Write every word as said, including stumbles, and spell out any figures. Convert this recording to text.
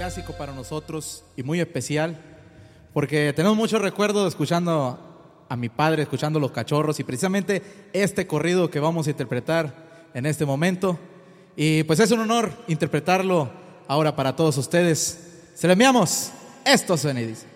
clásico para nosotros y muy especial, porque tenemos muchos recuerdos escuchando a mi padre, escuchando Los Cachorros, y precisamente este corrido que vamos a interpretar en este momento. Y pues es un honor interpretarlo ahora para todos ustedes. Se lo enviamos. Esto suena y dice.